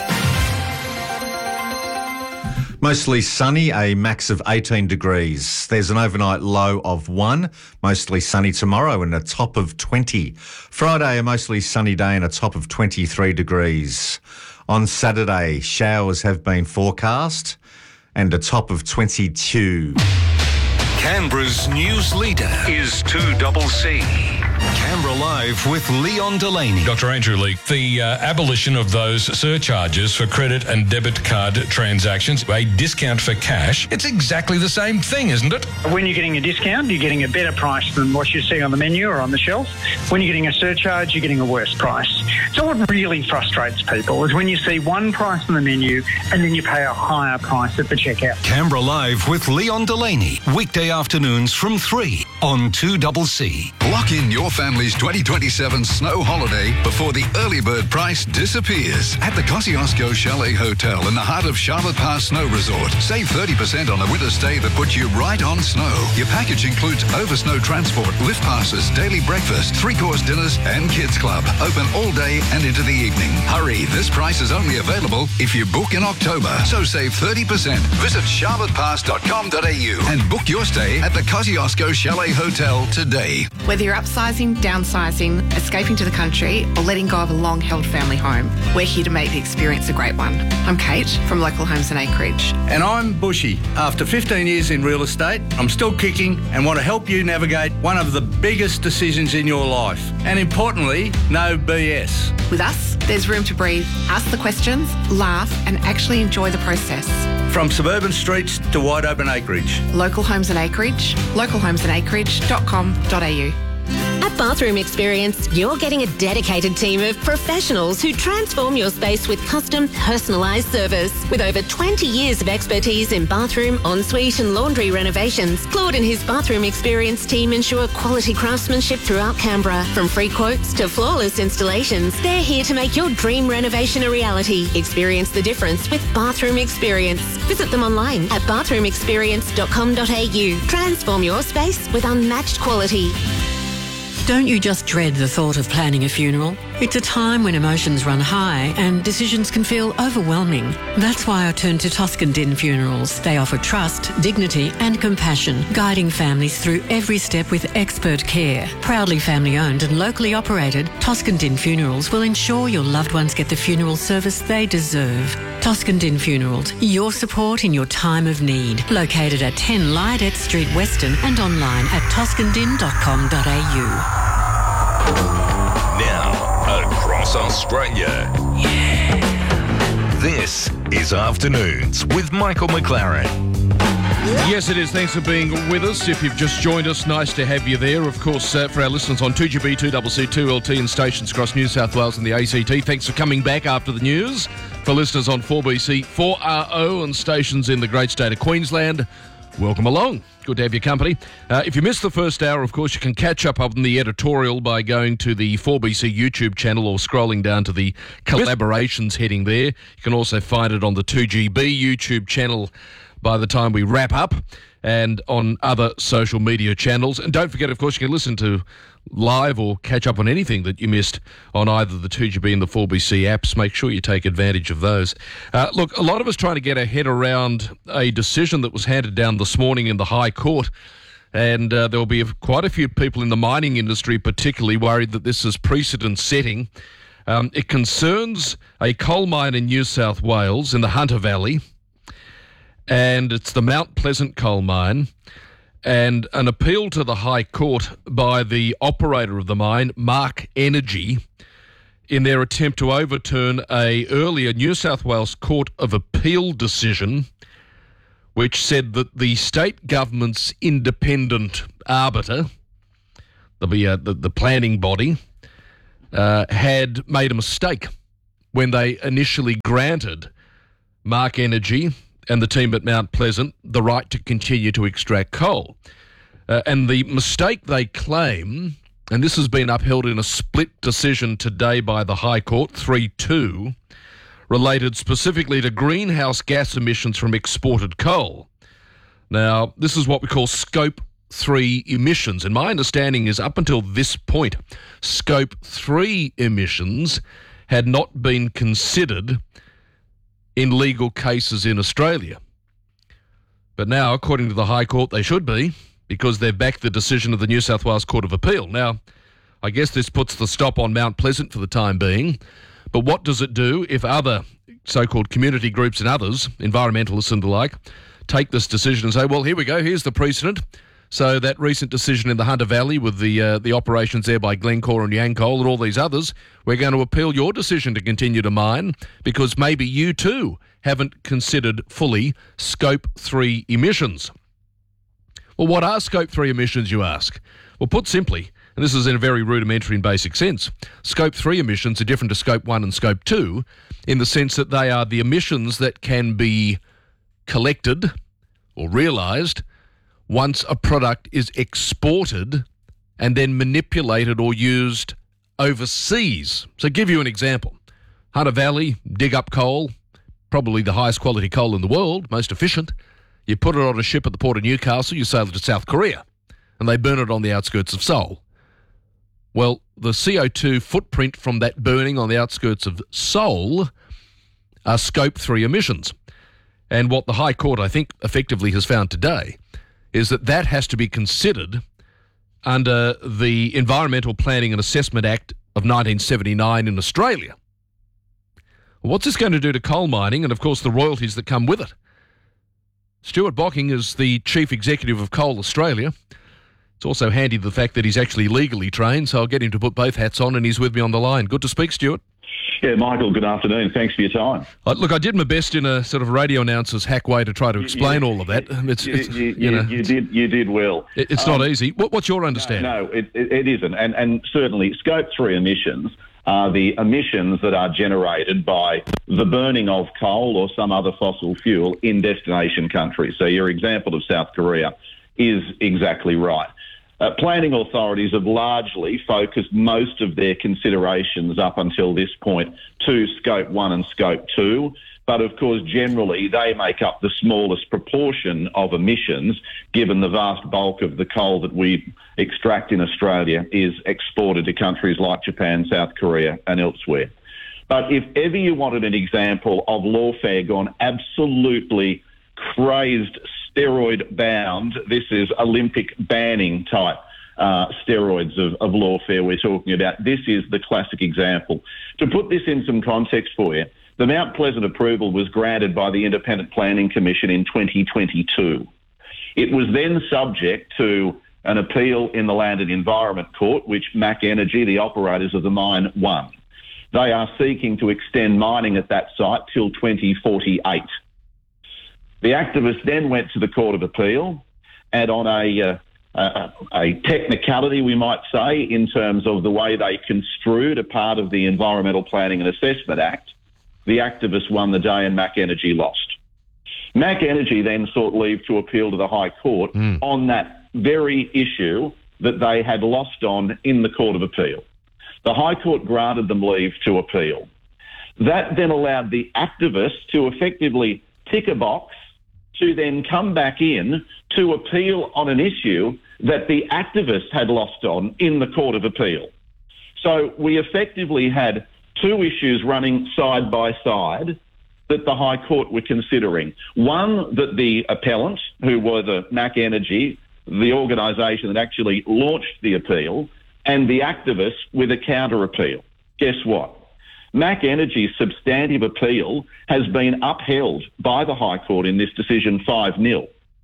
Mostly sunny, a max of 18 degrees. There's an overnight low of 1. Mostly sunny tomorrow and a top of 20. Friday, a mostly sunny day and a top of 23 degrees. On Saturday, showers have been forecast and a top of 22. Canberra's news leader is 2CC. Canberra Live with Leon Delaney. Dr. Andrew Leake, the abolition of those surcharges for credit and debit card transactions, a discount for cash, it's exactly the same thing, isn't it? When you're getting a discount, you're getting a better price than what you see on the menu or on the shelf. When you're getting a surcharge, you're getting a worse price. So what really frustrates people is when you see one price on the menu and then you pay a higher price at the checkout. Canberra Live with Leon Delaney. Weekday afternoons from 3 on 2CC. Lock in your family's 2027 snow holiday before the early bird price disappears at the Kosciuszko Chalet Hotel in the heart of Charlotte Pass Snow Resort. Save 30% on a winter stay that puts you right on snow. Your package includes over snow transport, lift passes, daily breakfast, 3-course dinners and kids club. Open all day and into the evening. Hurry, this price is only available if you book in October. So save 30%. Visit charlottepass.com.au and book your stay at the Kosciuszko Chalet Hotel today. Whether you're upsizing, downsizing, escaping to the country or letting go of a long-held family home, we're here to make the experience a great one. I'm Kate from Local Homes and Acreage. And I'm Bushy. After 15 years in real estate, I'm still kicking and want to help you navigate one of the biggest decisions in your life. And importantly, no BS. With us, there's room to breathe, ask the questions, laugh and actually enjoy the process. From suburban streets to wide open acreage. Local Homes and Acreage, localhomesandacreage.com.au. At Bathroom Experience, you're getting a dedicated team of professionals who transform your space with custom, personalised service. With over 20 years of expertise in bathroom, ensuite and laundry renovations, Claude and his Bathroom Experience team ensure quality craftsmanship throughout Canberra. From free quotes to flawless installations, they're here to make your dream renovation a reality. Experience the difference with Bathroom Experience. Visit them online at bathroomexperience.com.au. Transform your space with unmatched quality. Don't you just dread the thought of planning a funeral? It's a time when emotions run high and decisions can feel overwhelming. That's why I turned to Toscan Din Funerals. They offer trust, dignity and compassion, guiding families through every step with expert care. Proudly family owned and locally operated, Toscan Din Funerals will ensure your loved ones get the funeral service they deserve. Toscan Din Funerals, your support in your time of need. Located at 10 Lydet Street, Weston and online at toscandin.com.au. Now, a across Australia. This is Afternoons with Michael McLaren. Yes, it is. Thanks for being with us. If you've just joined us, nice to have you there. Of course, for our listeners on 2GB, 2CC, 2LT and stations across New South Wales and the ACT, thanks for coming back after the news. For listeners on 4BC, 4RO and stations in the great state of Queensland, welcome along. Good to have your company. If you missed the first hour, of course, you can catch up on the editorial by going to the 4BC YouTube channel or scrolling down to the collaborations heading there. You can also find it on the 2GB YouTube channel by the time we wrap up and on other social media channels. And don't forget, of course, you can listen to live or catch up on anything that you missed on either the 2GB and the 4BC apps. Make sure you take advantage of those. Look, a lot of us trying to get our head around a decision that was handed down this morning in the High Court. And there will be quite a few people in the mining industry particularly worried that this is precedent-setting. It concerns a coal mine in New South Wales in the Hunter Valley, and it's the Mount Pleasant coal mine, and an appeal to the High Court by the operator of the mine, Mark Energy, in their attempt to overturn an earlier New South Wales Court of Appeal decision which said that the state government's independent arbiter, the planning body, had made a mistake when they initially granted Mark Energy and the team at Mount Pleasant the right to continue to extract coal. And the mistake they claim, and this has been upheld in a split decision today by the High Court, 3-2, related specifically to greenhouse gas emissions from exported coal. Now, this is what we call Scope 3 emissions, and my understanding is up until this point, Scope 3 emissions had not been considered in legal cases in Australia. But now, according to the High Court, they should be, because they've backed the decision of the New South Wales Court of Appeal. Now, I guess this puts the stop on Mount Pleasant for the time being, but what does it do if other so-called community groups and others, environmentalists and the like, take this decision and say, well, here we go, here's the precedent. So that recent decision in the Hunter Valley with the operations there by Glencore and Yancoal and all these others, we're going to appeal your decision to continue to mine because maybe you too haven't considered fully Scope 3 emissions. Well, what are Scope 3 emissions, you ask? Well, put simply, and this is in a very rudimentary and basic sense, Scope 3 emissions are different to Scope 1 and Scope 2 in the sense that they are the emissions that can be collected or realised once a product is exported and then manipulated or used overseas. So give you an example. Hunter Valley, dig up coal, probably the highest quality coal in the world, most efficient. You put it on a ship at the port of Newcastle, you sail it to South Korea, and they burn it on the outskirts of Seoul. Well, the CO2 footprint from that burning on the outskirts of Seoul are Scope 3 emissions. And what the High Court, I think, effectively has found today is that that has to be considered under the Environmental Planning and Assessment Act of 1979 in Australia. What's this going to do to coal mining and, of course, the royalties that come with it? Stuart Bocking is the Chief Executive of Coal Australia. It's also handy the fact that he's actually legally trained, so I'll get him to put both hats on, and he's with me on the line. Good to speak, Stuart. Yeah, Michael, good afternoon. Thanks for your time. Look, I did my best in a sort of radio announcer's hack way to try to explain all of that. You did well. It's not easy. What's your understanding? No, it isn't. And certainly Scope 3 emissions are the emissions that are generated by the burning of coal or some other fossil fuel in destination countries. So your example of South Korea is exactly right. Planning authorities have largely focused most of their considerations up until this point to Scope 1 and Scope 2. But of course, generally, they make up the smallest proportion of emissions, given the vast bulk of the coal that we extract in Australia is exported to countries like Japan, South Korea and elsewhere. But if ever you wanted an example of lawfare gone absolutely crazed, steroid bound, this is Olympic banning type steroids of lawfare we're talking about. This is the classic example. To put this in some context for you, the Mount Pleasant approval was granted by the Independent Planning Commission in 2022. It was then subject to an appeal in the Land and Environment Court, which Mac Energy, the operators of the mine, won. They are seeking to extend mining at that site till 2048. The activists then went to the Court of Appeal, and on a technicality, we might say, in terms of the way they construed a part of the Environmental Planning and Assessment Act, the activists won the day and Mac Energy lost. Mac Energy then sought leave to appeal to the High Court on that very issue that they had lost on in the Court of Appeal. The High Court granted them leave to appeal. That then allowed the activists to effectively tick a box to then come back in to appeal on an issue that the activists had lost on in the Court of Appeal. So we effectively had two issues running side by side that the High Court were considering. One, that the appellant, who were the Mac Energy, the organisation that actually launched the appeal, and the activists with a counter-appeal. Guess what? Mac Energy's substantive appeal has been upheld by the High Court in this decision 5-0.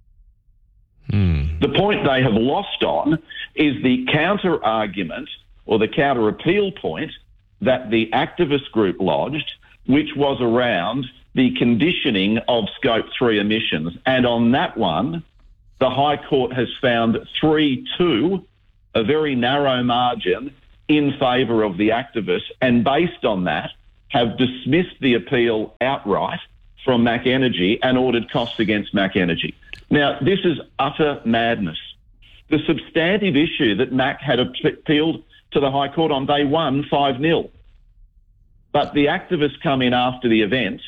The point they have lost on is the counter-argument or the counter-appeal point that the activist group lodged, which was around the conditioning of Scope 3 emissions. And on that one, the High Court has found 3-2, a very narrow margin, in favour of the activists, and based on that, have dismissed the appeal outright from Mac Energy and ordered costs against Mac Energy. Now, this is utter madness. The substantive issue that Mac had appealed to the High Court on day one, 5-0. But the activists come in after the event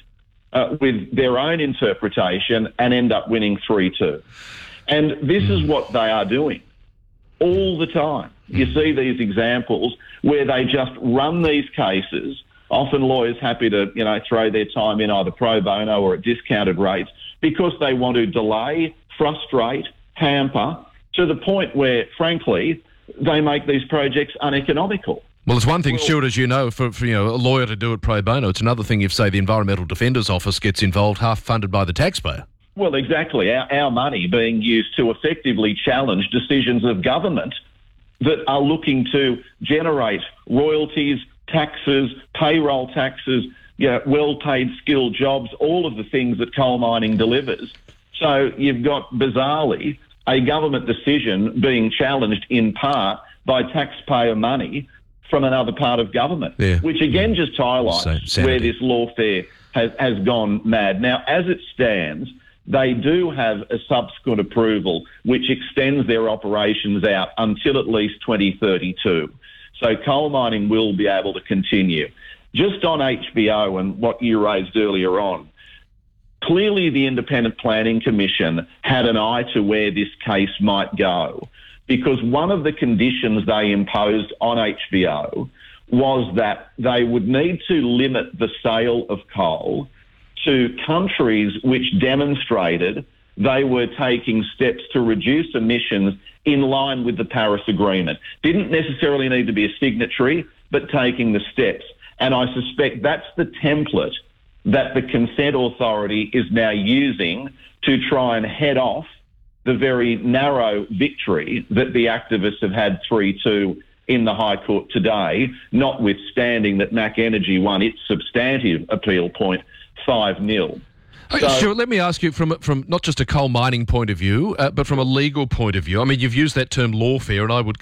with their own interpretation and end up winning 3-2. And this is what they are doing all the time. You see these examples where they just run these cases, often lawyers happy to, throw their time in either pro bono or at discounted rates, because they want to delay, frustrate, hamper, to the point where, frankly, they make these projects uneconomical. Well, it's one thing, Stuart, as you know, for a lawyer to do it pro bono. It's another thing if, say, the Environmental Defender's Office gets involved, half funded by the taxpayer. Well, exactly. Our money being used to effectively challenge decisions of government that are looking to generate royalties, taxes, payroll taxes, well-paid skilled jobs, all of the things that coal mining delivers. So you've got, bizarrely, a government decision being challenged in part by taxpayer money from another part of government, which again just highlights where this lawfare has gone mad. Now, as it stands, they do have a subsequent approval which extends their operations out until at least 2032. So coal mining will be able to continue. Just on HBO and what you raised earlier on, clearly the Independent Planning Commission had an eye to where this case might go, because one of the conditions they imposed on HBO was that they would need to limit the sale of coal to countries which demonstrated they were taking steps to reduce emissions in line with the Paris Agreement. Didn't necessarily need to be a signatory, but taking the steps. And I suspect that's the template that the Consent Authority is now using to try and head off the very narrow victory that the activists have had 3-2 in the High Court today, notwithstanding that Mac Energy won its substantive appeal point 5-0. Stuart, let me ask you from not just a coal mining point of view, but from a legal point of view. I mean, you've used that term lawfare, and I would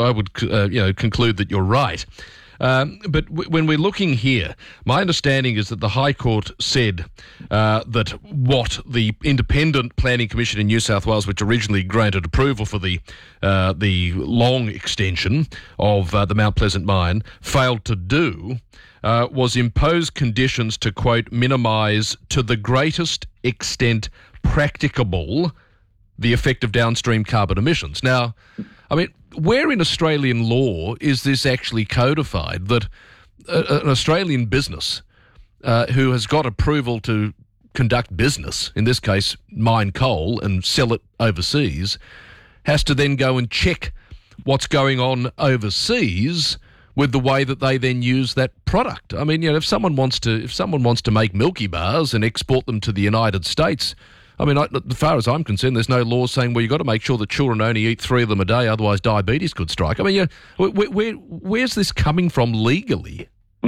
conclude that you're right. But when we're looking here, my understanding is that the High Court said that what the Independent Planning Commission in New South Wales, which originally granted approval for the long extension of the Mount Pleasant mine, failed to do was impose conditions to, quote, minimise to the greatest extent practicable the effect of downstream carbon emissions. Now, I mean, where in Australian law is this actually codified that an Australian business who has got approval to conduct business, in this case mine coal and sell it overseas, has to then go and check what's going on overseas with the way that they then use that product? I mean, if someone wants to make Milky Bars and export them to the United States, I mean, as far as I'm concerned, there's no law saying, well, you've got to make sure that children only eat 3 of them a day, otherwise diabetes could strike. I mean, where's this coming from legally? So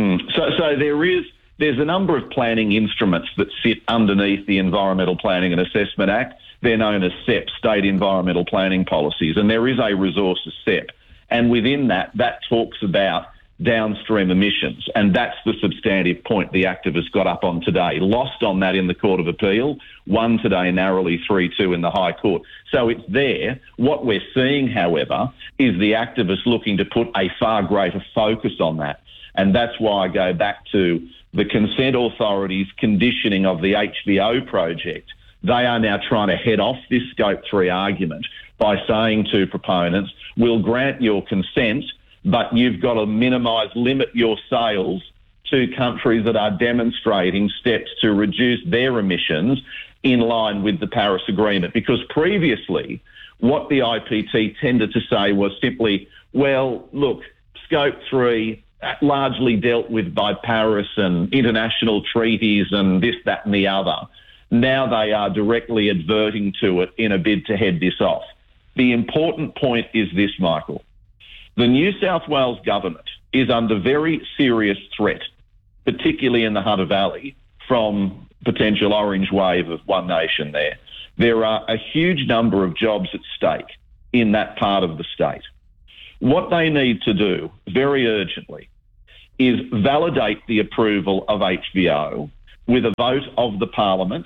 So there's a number of planning instruments that sit underneath the Environmental Planning and Assessment Act. They're known as SEP, State Environmental Planning Policies, and there is a resources SEP. And within that talks about downstream emissions, and that's the substantive point the activists got up on today. Lost on that in the Court of Appeal, won today narrowly 3-2 in the High Court. So it's there. What we're seeing, however, is the activists looking to put a far greater focus on that. And that's why I go back to the consent authorities' conditioning of the HVO project. They are now trying to head off this Scope 3 argument by saying to proponents, we'll grant your consent, but you've got to limit your sales to countries that are demonstrating steps to reduce their emissions in line with the Paris Agreement. Because previously, what the IPT tended to say was simply, well, look, Scope 3 largely dealt with by Paris and international treaties and this, that and the other. Now they are directly adverting to it in a bid to head this off. The important point is this, Michael. The New South Wales government is under very serious threat, particularly in the Hunter Valley, from potential orange wave of One Nation there. There are a huge number of jobs at stake in that part of the state. What they need to do, very urgently, is validate the approval of HVO with a vote of the Parliament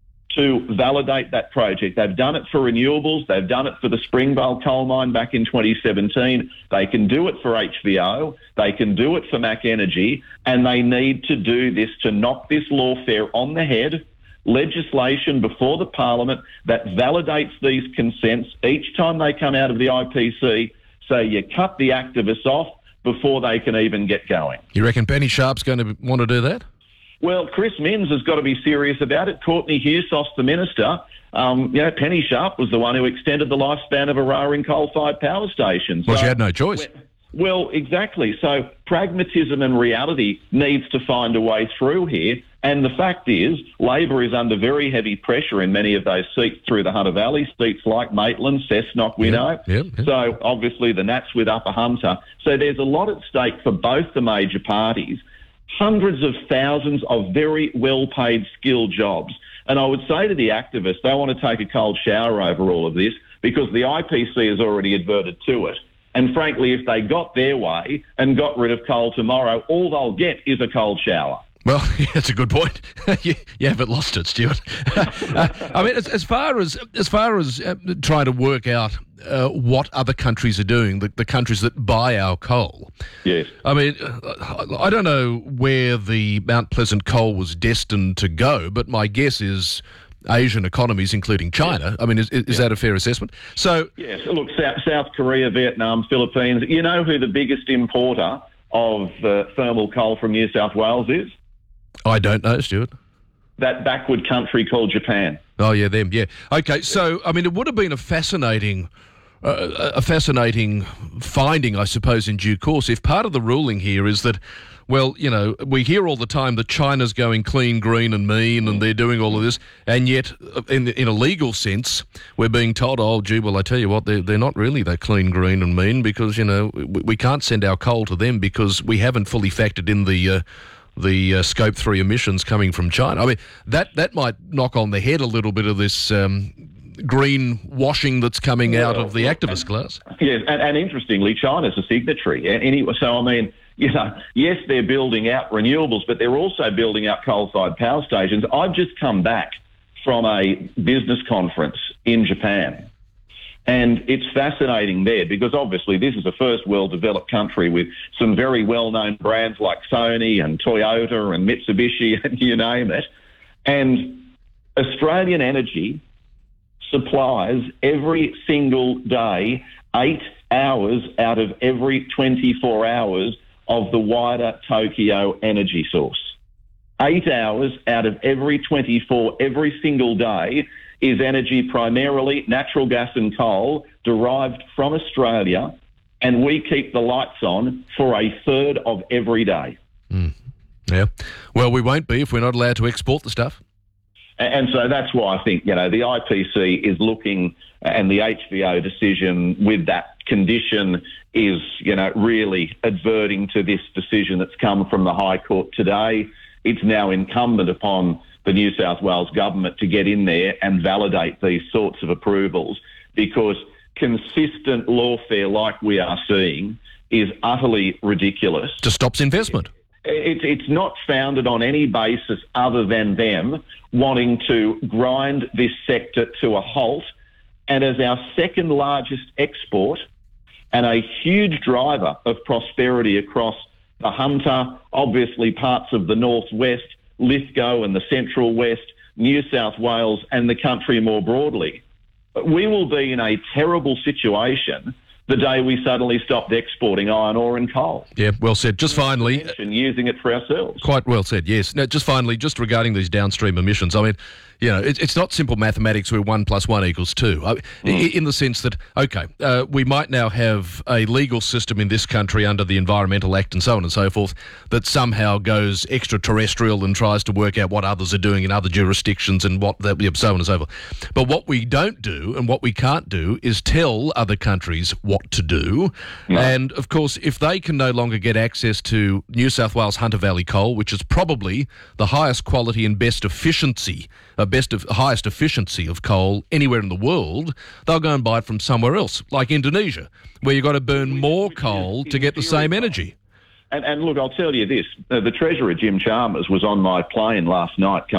to validate that project. They've done it for renewables. They've done it for the Springvale coal mine back in 2017. They can do it for HVO. They can do it for Mac Energy. And they need to do this to knock this lawfare on the head, legislation before the Parliament that validates these consents each time they come out of the IPC. So you cut the activists off before they can even get going. You reckon Penny Sharp's going to want to do that? Well, Chris Minns has got to be serious about it. Courtney Hughes, the minister, Penny Sharp was the one who extended the lifespan of Eraring coal-fired power stations. Well, she had no choice. Well, exactly. So pragmatism and reality needs to find a way through here. And the fact is, Labor is under very heavy pressure in many of those seats through the Hunter Valley, seats like Maitland, Cessnock, Winnow. Yep. So obviously the Nats with Upper Hunter. So there's a lot at stake for both the major parties. Hundreds of thousands of very well-paid, skilled jobs. And I would say to the activists, they want to take a cold shower over all of this because the IPC has already adverted to it. And frankly, if they got their way and got rid of coal tomorrow, all they'll get is a cold shower. Well, that's a good point. you haven't lost it, Stuart. I mean, as far as trying to work out what other countries are doing, the countries that buy our coal. Yes. I mean, I don't know where the Mount Pleasant coal was destined to go, but my guess is Asian economies, including China. I mean, is that a fair assessment? So yes. Look, South Korea, Vietnam, Philippines. You know who the biggest importer of thermal coal from New South Wales is? I don't know, Stuart. That backward country called Japan. Oh, yeah, them, yeah. Okay, so, I mean, it would have been a fascinating finding, I suppose, in due course, if part of the ruling here is that, well, you know, we hear all the time that China's going clean, green and mean and they're doing all of this, and yet, in a legal sense, we're being told, oh, gee, well, I tell you what, they're not really that clean, green and mean because, you know, we can't send our coal to them because we haven't fully factored in the Scope 3 emissions coming from China. I mean, that might knock on the head a little bit of this green washing that's coming out of the activist class. Yes, and interestingly, China's a signatory. Anyway, so, I mean, you know, yes, they're building out renewables, but they're also building out coal-fired power stations. I've just come back from a business conference in Japan. And it's fascinating there because obviously this is a first world-developed country with some very well-known brands like Sony and Toyota and Mitsubishi and you name it. And Australian Energy supplies every single day 8 hours out of every 24 hours of the wider Tokyo energy source. 8 hours out of every 24 every single day is energy primarily natural gas and coal derived from Australia, and we keep the lights on for a third of every day. Yeah. Well, we won't be if we're not allowed to export the stuff. And so that's why I think, you know, the IPC is looking, and the HVO decision with that condition is, really adverting to this decision that's come from the High Court today. It's now incumbent upon the New South Wales government to get in there and validate these sorts of approvals, because consistent lawfare like we are seeing is utterly ridiculous. Just stops investment. It's not founded on any basis other than them wanting to grind this sector to a halt. And as our second largest export and a huge driver of prosperity across the Hunter, obviously parts of the northwest, Lithgow and the central west, New South Wales and the country more broadly, we will be in a terrible situation the day we suddenly stopped exporting iron ore and coal. Yeah, well said. Just finally... And using it for ourselves. Quite well said, yes. Now, just finally, just regarding these downstream emissions, I mean, it's not simple mathematics where 1 + 1 = 2, in the sense that, we might now have a legal system in this country under the Environmental Act and so on and so forth that somehow goes extraterrestrial and tries to work out what others are doing in other jurisdictions and so on and so forth. But what we don't do and what we can't do is tell other countries what to do. No. And, of course, if they can no longer get access to New South Wales Hunter Valley coal, which is probably the highest quality and highest efficiency of coal anywhere in the world, they'll go and buy it from somewhere else, like Indonesia, where you've got to burn more coal to get the same energy. And look, I'll tell you this, the Treasurer, Jim Chalmers, was on my plane last night